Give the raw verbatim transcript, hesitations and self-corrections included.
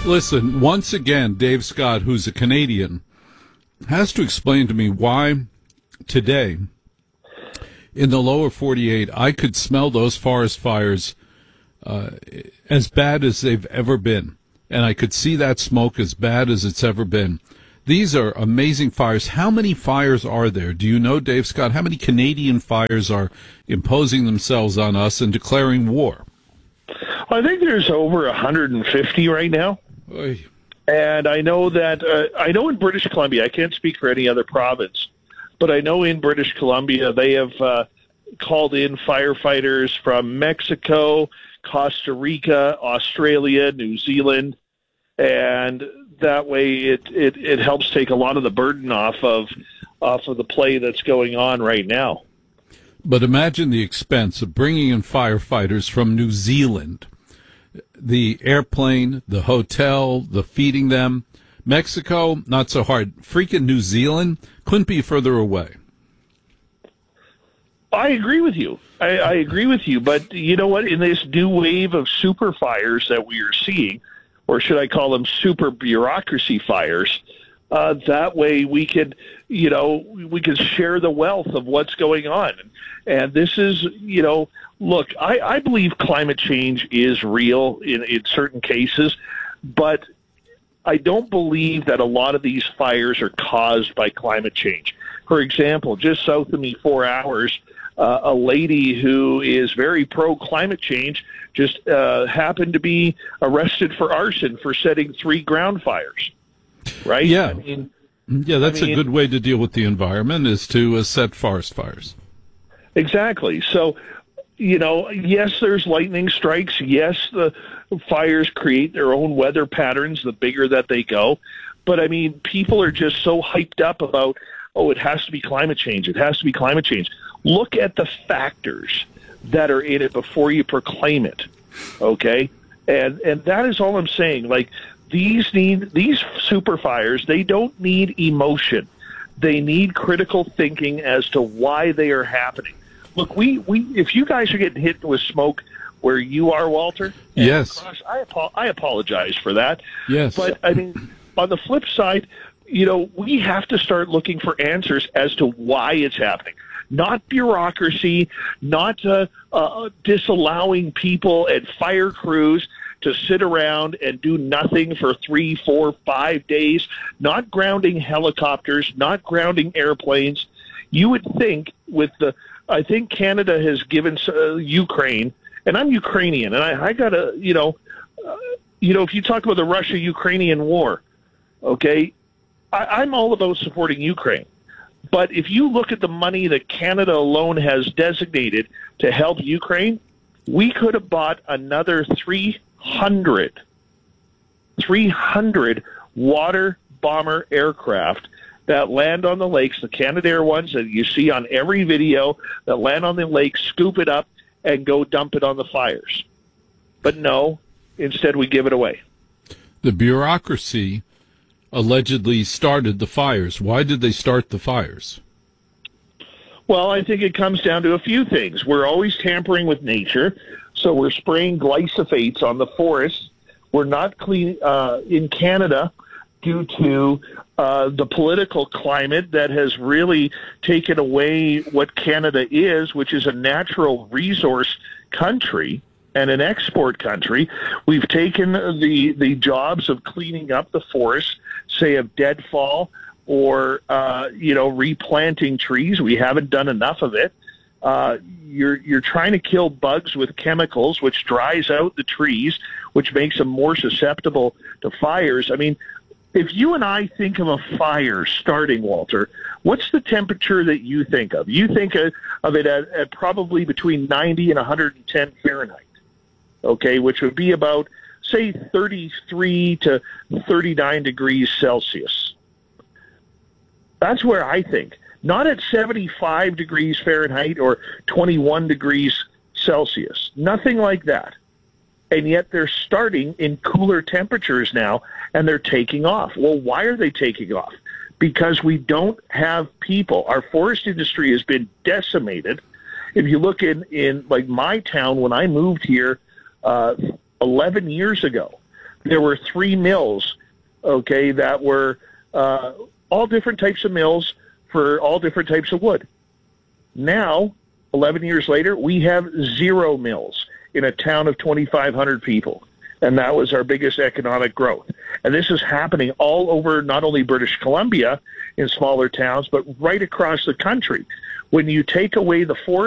Listen, once again, Dave Scott, who's a Canadian, has to explain to me why today in the lower forty-eight I could smell those forest fires uh, as bad as they've ever been. And I could see that smoke as bad as it's ever been. These are amazing fires. How many fires are there? Do you know, Dave Scott, how many Canadian fires are imposing themselves on us and declaring war? I think there's over one hundred fifty right now. Oy. And I know that, uh, I know in British Columbia, I can't speak for any other province, but I know in British Columbia they have uh, called in firefighters from Mexico, Costa Rica, Australia, New Zealand, and that way it, it, it helps take a lot of the burden off of off of the play that's going on right now. But imagine the expense of bringing in firefighters from New Zealand. The airplane, the hotel, the feeding them. Mexico, not so hard. Freaking New Zealand couldn't be further away. I agree with you. I, I agree with you. But you know what? In this new wave of super fires that we are seeing, or should I call them super bureaucracy fires, uh, that way we could, you know, we could share the wealth of what's going on. And this is, you know, look, I, I believe climate change is real in, in certain cases, but I don't believe that a lot of these fires are caused by climate change. For example, just south of me, four hours, uh, a lady who is very pro-climate change just uh, happened to be arrested for arson for setting three ground fires, right? Yeah, I mean, yeah, that's I mean, a good way to deal with the environment, is to uh, set forest fires. Exactly. So, you know, yes, there's lightning strikes. Yes, the fires create their own weather patterns the bigger that they go. But, I mean, people are just so hyped up about, oh, it has to be climate change. It has to be climate change. Look at the factors that are in it before you proclaim it, okay? And and that is all I'm saying. Like, these need these super fires, they don't need emotion. They need critical thinking as to why they are happening. Look, we, we if you guys are getting hit with smoke where you are, Walter, yes, gosh, I, apo- I apologize for that. Yes. But, I mean, on the flip side, you know, we have to start looking for answers as to why it's happening. Not bureaucracy, not uh, uh, disallowing people and fire crews to sit around and do nothing for three, four, five days, not grounding helicopters, not grounding airplanes. You would think with the, I think Canada has given uh, Ukraine, and I'm Ukrainian, and I, I got to, you know, uh, you know, if you talk about the Russia-Ukrainian war, okay, I, I'm all about supporting Ukraine. But if you look at the money that Canada alone has designated to help Ukraine, we could have bought another three hundred, three hundred water bomber aircraft that land on the lakes, the Canadair ones that you see on every video that land on the lake, scoop it up, and go dump it on the fires. But no, instead we give it away. The bureaucracy allegedly started the fires. Why did they start the fires? Well, I think it comes down to a few things. We're always tampering with nature, so we're spraying glyphosates on the forests. We're not clean uh, in Canada due to uh, the political climate that has really taken away what Canada is, which is a natural resource country and an export country. We've taken the, the jobs of cleaning up the forests, say of deadfall or, uh, you know, replanting trees. We haven't done enough of it. Uh, you're, you're trying to kill bugs with chemicals, which dries out the trees, which makes them more susceptible to fires. I mean, if you and I think of a fire starting, Walter, what's the temperature that you think of? You think of, of it at, at probably between ninety and one hundred ten Fahrenheit. Okay, which would be about, say, thirty-three to thirty-nine degrees Celsius. That's where I think. Not at seventy-five degrees Fahrenheit or twenty-one degrees Celsius. Nothing like that. And yet they're starting in cooler temperatures now, and they're taking off. Well, why are they taking off? Because we don't have people. Our forest industry has been decimated. If you look in, in like my town, when I moved here, Uh, eleven years ago, there were three mills, okay, that were uh, all different types of mills for all different types of wood. Now, eleven years later, we have zero mills in a town of twenty-five hundred people. And that was our biggest economic growth. And this is happening all over not only British Columbia in smaller towns, but right across the country. When you take away the forest,